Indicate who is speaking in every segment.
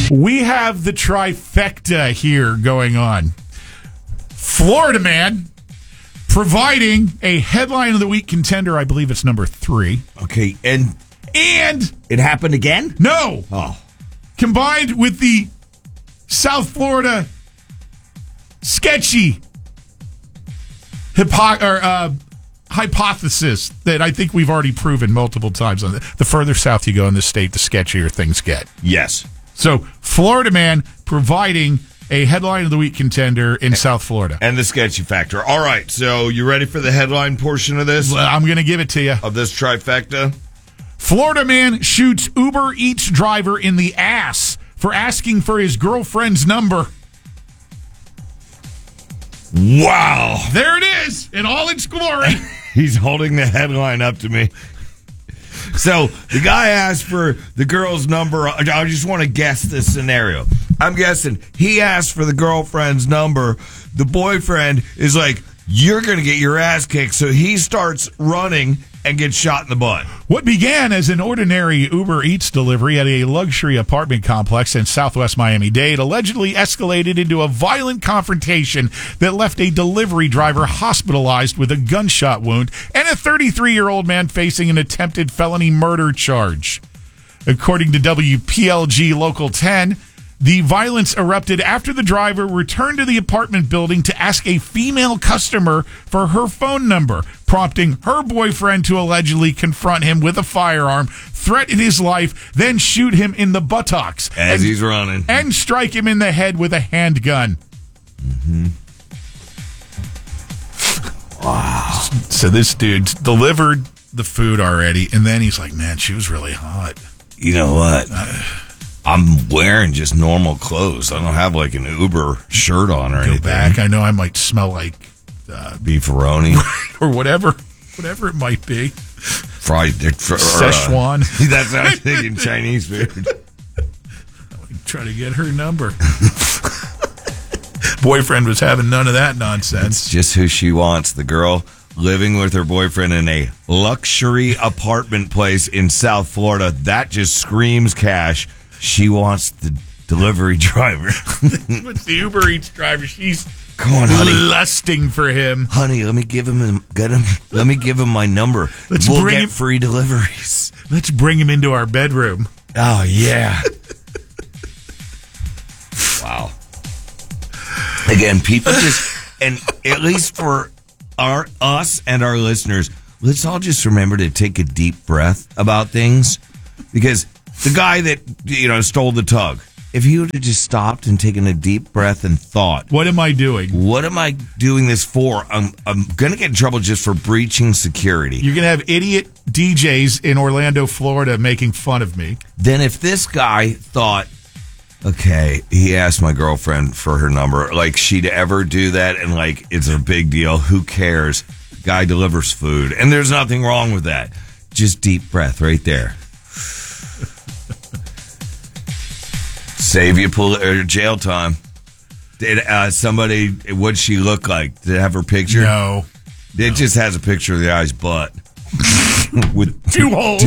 Speaker 1: We have the trifecta here going on. Florida man providing a headline of the week contender. I believe it's number 3.
Speaker 2: Okay, and it happened again?
Speaker 1: No.
Speaker 2: Oh.
Speaker 1: Combined with the South Florida sketchy hypothesis that I think we've already proven multiple times. The further south you go in the state, the sketchier things get.
Speaker 2: Yes.
Speaker 1: So, Florida man providing a headline of the week contender in South Florida.
Speaker 2: And the sketchy factor. All right, so you ready for the headline portion of this?
Speaker 1: I'm going to give it to you.
Speaker 2: Of this trifecta?
Speaker 1: Florida man shoots Uber Eats driver in the ass for asking for his girlfriend's number.
Speaker 2: Wow.
Speaker 1: There it is in all its glory.
Speaker 2: He's holding the headline up to me. So the guy asked for the girl's number. I just want to guess this scenario. I'm guessing he asked for the girlfriend's number. The boyfriend is like, you're going to get your ass kicked. So he starts running and gets shot in the butt.
Speaker 1: What began as an ordinary Uber Eats delivery at a luxury apartment complex in southwest Miami-Dade allegedly escalated into a violent confrontation that left a delivery driver hospitalized with a gunshot wound and a 33-year-old man facing an attempted felony murder charge. According to WPLG Local 10, the violence erupted after the driver returned to the apartment building to ask a female customer for her phone number, prompting her boyfriend to allegedly confront him with a firearm, threaten his life, then shoot him in the buttocks.
Speaker 2: As he's running.
Speaker 1: And strike him in the head with a handgun.
Speaker 2: Mm-hmm. Wow.
Speaker 1: So this dude delivered the food already, and then he's like, man, she was really hot.
Speaker 2: You know what? I'm wearing just normal clothes. I don't have like an Uber shirt on or anything.
Speaker 1: Go back. I know I might smell like
Speaker 2: beefaroni
Speaker 1: or whatever it might be.
Speaker 2: Fried
Speaker 1: Szechuan.
Speaker 2: That's what I was thinking. Chinese food.
Speaker 1: Try to get her number. Boyfriend was having none of that nonsense.
Speaker 2: It's just who she wants. The girl living with her boyfriend in a luxury apartment place in South Florida. That just screams cash. She wants the delivery driver.
Speaker 1: What's the Uber Eats driver? She's
Speaker 2: come on, honey.
Speaker 1: Lusting for him.
Speaker 2: Honey, let me give him my number. We'll get free deliveries.
Speaker 1: Let's bring him into our bedroom.
Speaker 2: Oh yeah. Wow. Again, people just, and at least for us and our listeners, let's all just remember to take a deep breath about things, because the guy that, stole the tug, if he would have just stopped and taken a deep breath and thought,
Speaker 1: what am I doing?
Speaker 2: What am I doing this for? I'm going to get in trouble just for breaching security.
Speaker 1: You're going to have idiot DJs in Orlando, Florida making fun of me.
Speaker 2: Then if this guy thought, okay, he asked my girlfriend for her number, like she'd ever do that, and like it's a big deal, who cares? Guy delivers food, and there's nothing wrong with that. Just deep breath right there. Save you jail time. Did somebody? What'd she look like? Did it have her picture?
Speaker 1: No.
Speaker 2: It just has a picture of the guy's butt with
Speaker 1: two holes.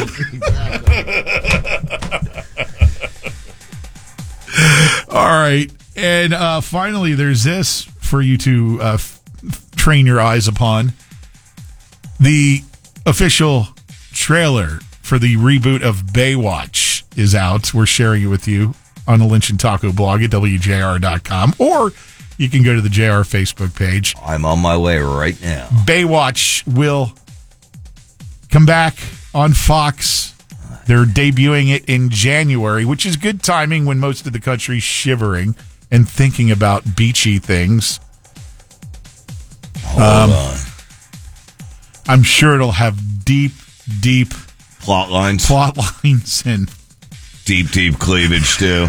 Speaker 1: All right, and finally, there's this for you to train your eyes upon. The official trailer for the reboot of Baywatch is out. We're sharing it with you on the Lynch and Taco blog at WJR.com, or you can go to the JR Facebook page.
Speaker 2: I'm on my way right now.
Speaker 1: Baywatch will come back on Fox. They're debuting it in January, which is good timing when most of the country's shivering and thinking about beachy things.
Speaker 2: Hold on.
Speaker 1: I'm sure it'll have deep
Speaker 2: plot lines
Speaker 1: and
Speaker 2: deep cleavage too.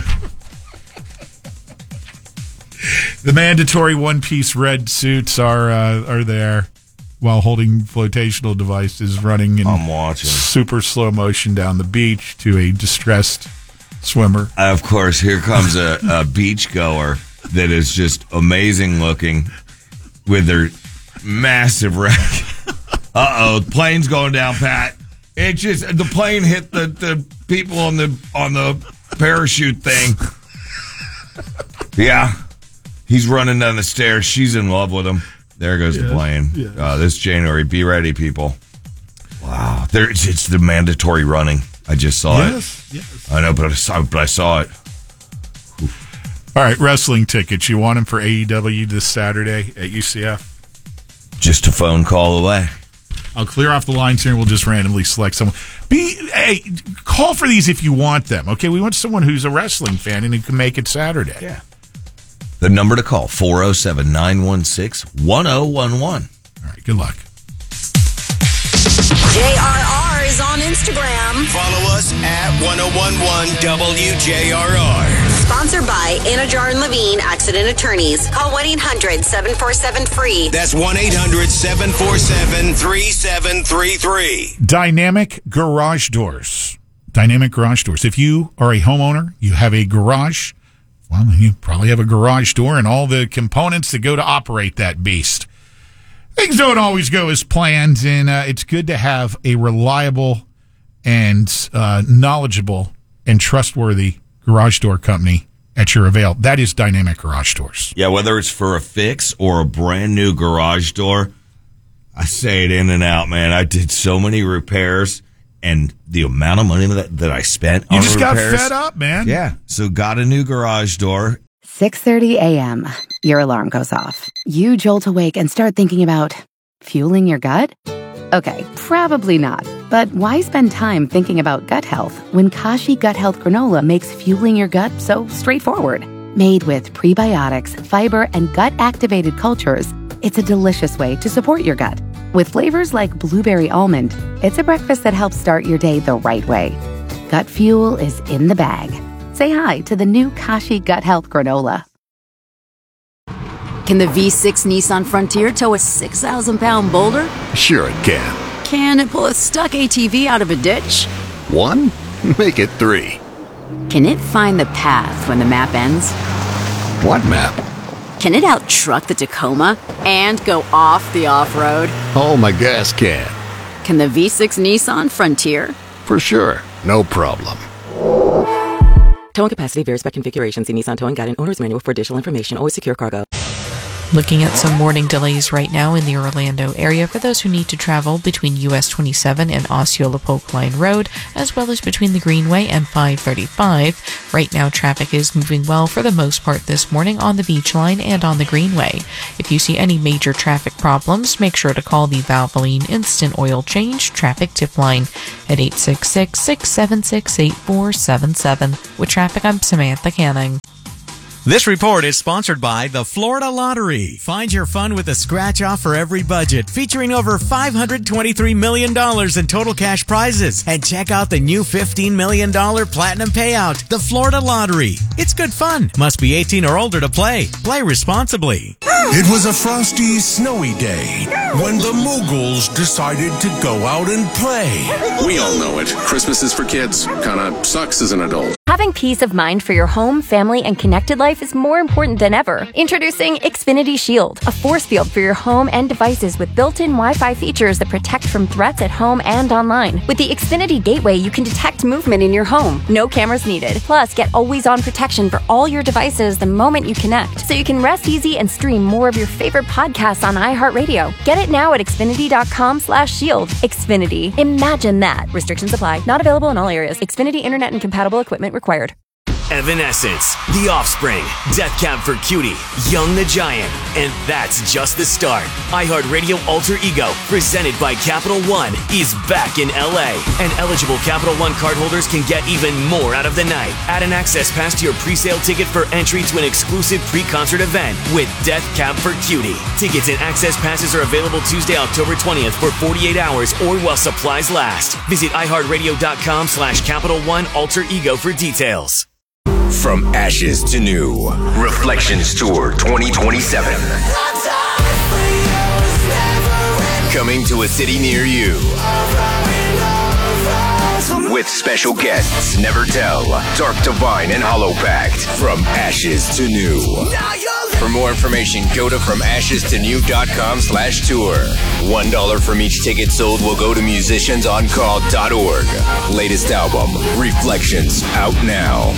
Speaker 1: The mandatory one-piece red suits are there, while holding flotational devices, running in super slow motion down the beach to a distressed swimmer.
Speaker 2: Of course, here comes a beach goer that is just amazing looking with their massive wreck. The plane's going down, Pat. It just, the plane hit the people on the parachute thing. Yeah. He's running down the stairs. She's in love with him. There goes the plane. Yeah. This January. Be ready, people. Wow. It's the mandatory running. I just saw it. Yes. I know, but I saw it.
Speaker 1: All right, wrestling tickets. You want them for AEW this Saturday at UCF?
Speaker 2: Just a phone call away.
Speaker 1: I'll clear off the lines here and we'll just randomly select someone. Call for these if you want them. Okay, we want someone who's a wrestling fan and who can make it Saturday.
Speaker 2: Yeah. The number to call, 407-916-1011.
Speaker 1: All right, good luck.
Speaker 3: JRR is on Instagram.
Speaker 4: Follow us at 1011 WJRR.
Speaker 3: Sponsored by Anajar and Levine Accident Attorneys. Call 1-800-747-FREE.
Speaker 4: That's 1-800-747-3733.
Speaker 1: Dynamic Garage Doors. Dynamic Garage Doors. If you are a homeowner, you have a garage, well, you probably have a garage door and all the components that go to operate that beast. Things don't always go as planned, and it's good to have a reliable and knowledgeable and trustworthy garage door company at your avail. That is Dynamic Garage Doors.
Speaker 2: Yeah, whether it's for a fix or a brand new garage door, I say it in and out, man. I did so many repairs, and the amount of money that I spent on repairs.
Speaker 1: You just got fed up, man.
Speaker 2: Yeah, so got a new garage door.
Speaker 5: 6:30 a.m. Your alarm goes off. You jolt awake and start thinking about fueling your gut? Okay, probably not. But why spend time thinking about gut health when Kashi Gut Health Granola makes fueling your gut so straightforward? Made with prebiotics, fiber, and gut-activated cultures, it's a delicious way to support your gut. With flavors like blueberry almond, it's a breakfast that helps start your day the right way. Gut fuel is in the bag. Say hi to the new Kashi Gut Health Granola.
Speaker 6: Can the V6 Nissan Frontier tow a 6,000-pound boulder?
Speaker 7: Sure it can.
Speaker 6: Can it pull a stuck ATV out of a ditch?
Speaker 7: 1? Make it 3.
Speaker 6: Can it find the path when the map ends?
Speaker 7: What map?
Speaker 6: Can it out-truck the Tacoma and go off the off-road?
Speaker 7: Oh, my gas can.
Speaker 6: Can the V6 Nissan Frontier?
Speaker 7: For sure. No problem.
Speaker 8: Towing capacity varies by configuration. See Nissan Towing Guide and Owner's Manual for additional information. Always secure cargo.
Speaker 9: Looking at some morning delays right now in the Orlando area for those who need to travel between US 27 and Osceola Polk Line Road, as well as between the Greenway and 535. Right now, traffic is moving well for the most part this morning on the Beach Line and on the Greenway. If you see any major traffic problems, make sure to call the Valvoline Instant Oil Change Traffic Tip Line at 866-676-8477. With traffic, I'm Samantha Canning.
Speaker 10: This report is sponsored by the Florida Lottery. Find your fun with a scratch-off for every budget, featuring over $523 million in total cash prizes. And check out the new $15 million Platinum Payout, the Florida Lottery. It's good fun. Must be 18 or older to play. Play responsibly.
Speaker 11: It was a frosty, snowy day when the Moogles decided to go out and play.
Speaker 12: We all know it. Christmas is for kids. Kinda sucks as an adult.
Speaker 13: Having peace of mind for your home, family, and connected life is more important than ever. Introducing Xfinity Shield, a force field for your home and devices with built-in Wi-Fi features that protect from threats at home and online. With the Xfinity Gateway, you can detect movement in your home. No cameras needed. Plus, get always-on protection for all your devices the moment you connect, so you can rest easy and stream more of your favorite podcasts on iHeartRadio. Get it now at Xfinity.com/shield. Xfinity. Imagine that. Restrictions apply. Not available in all areas. Xfinity Internet and compatible equipment required.
Speaker 14: Evanescence, The Offspring, Death Cab for Cutie, Young the Giant, and that's just the start. iHeartRadio Alter Ego, presented by Capital One, is back in LA, and eligible Capital One cardholders can get even more out of the night. Add an access pass to your pre-sale ticket for entry to an exclusive pre-concert event with Death Cab for Cutie. Tickets and access passes are available Tuesday, October 20th for 48 hours or while supplies last. Visit iHeartRadio.com/Capital One Alter Ego for details.
Speaker 15: From Ashes to New, Reflections Tour 2027. Coming to a city near you. With with special guests Never Tell, Dark Divine, and Hollow Pact. From Ashes to New. For more information, go to FromAshesToNew.com/tour. $1 from each ticket sold will go to musiciansoncall.org. Latest album, Reflections, out now.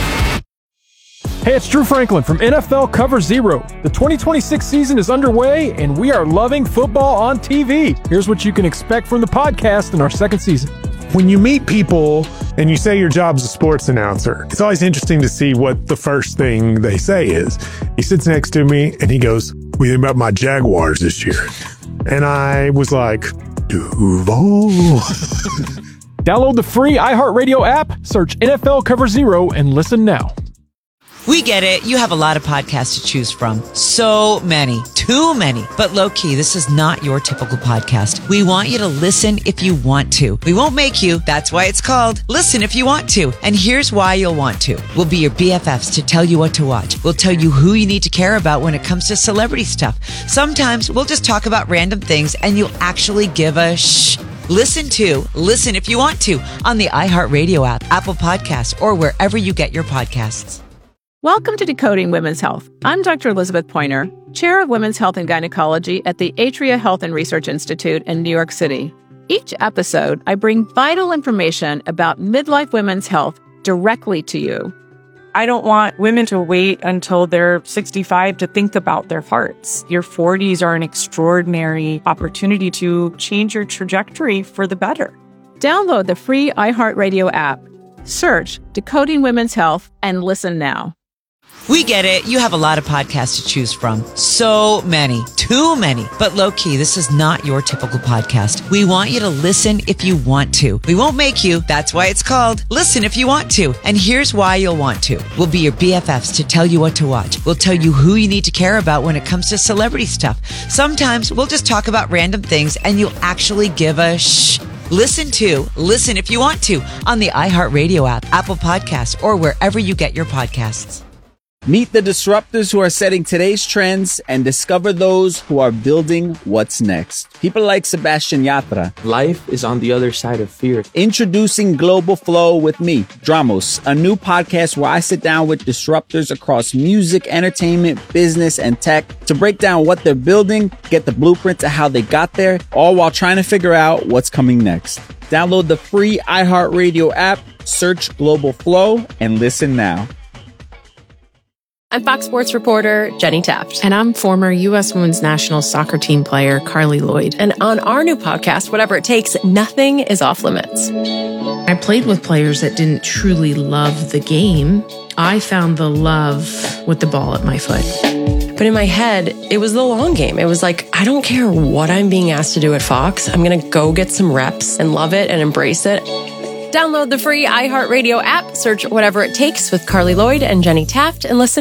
Speaker 16: Hey, it's Drew Franklin from NFL Cover Zero. The 2026 season is underway, and we are loving football on TV. Here's what you can expect from the podcast in our second season.
Speaker 17: When you meet people and you say your job's a sports announcer, it's always interesting to see what the first thing they say is. He sits next to me and he goes, "What do you think about my Jaguars this year?" And I was like, Duval.
Speaker 16: Download the free iHeartRadio app, search NFL Cover Zero, and listen now.
Speaker 18: We get it. You have a lot of podcasts to choose from. So many. Too many. But low-key, this is not your typical podcast. We want you to listen if you want to. We won't make you. That's why it's called Listen If You Want To. And here's why you'll want to. We'll be your BFFs to tell you what to watch. We'll tell you who you need to care about when it comes to celebrity stuff. Sometimes we'll just talk about random things and you'll actually give a shh. Listen If You Want To on the iHeartRadio app, Apple Podcasts, or wherever you get your podcasts.
Speaker 19: Welcome to Decoding Women's Health. I'm Dr. Elizabeth Pointer, Chair of Women's Health and Gynecology at the Atria Health and Research Institute in New York City. Each episode, I bring vital information about midlife women's health directly to you.
Speaker 20: I don't want women to wait until they're 65 to think about their hearts. Your 40s are an extraordinary opportunity to change your trajectory for the better.
Speaker 19: Download the free iHeartRadio app. Search Decoding Women's Health and listen now.
Speaker 18: We get it. You have a lot of podcasts to choose from. So many. Too many. But low-key, this is not your typical podcast. We want you to listen if you want to. We won't make you. That's why it's called Listen If You Want To. And here's why you'll want to. We'll be your BFFs to tell you what to watch. We'll tell you who you need to care about when it comes to celebrity stuff. Sometimes we'll just talk about random things and you'll actually give a shh. Listen If You Want To on the iHeartRadio app, Apple Podcasts, or wherever you get your podcasts.
Speaker 21: Meet the disruptors who are setting today's trends and discover those who are building what's next. People like Sebastian Yatra.
Speaker 22: Life is on the other side of fear.
Speaker 21: Introducing Global Flow with me, Dramos, a new podcast where I sit down with disruptors across music, entertainment, business, and tech to break down what they're building, get the blueprint to how they got there, all while trying to figure out what's coming next. Download the free iHeartRadio app, search Global Flow, and listen now.
Speaker 23: I'm Fox Sports reporter Jenny Taft.
Speaker 24: And I'm former U.S. Women's National Soccer Team player Carly Lloyd.
Speaker 23: And on our new podcast, Whatever It Takes, nothing is off limits.
Speaker 24: I played with players that didn't truly love the game. I found the love with the ball at my foot.
Speaker 23: But in my head, it was the long game. It was like, I don't care what I'm being asked to do at Fox. I'm going to go get some reps and love it and embrace it. Download the free iHeartRadio app, search Whatever It Takes with Carly Lloyd and Jenny Taft, and listen